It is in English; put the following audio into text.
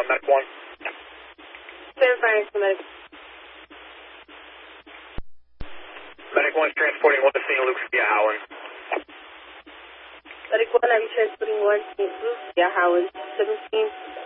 Medic 1. Stand fire to Medic. Medic 1 is transporting 1 to St. Luke's via Howland. Medic 1, I'm transporting 1 to St. Luke via Howland, 17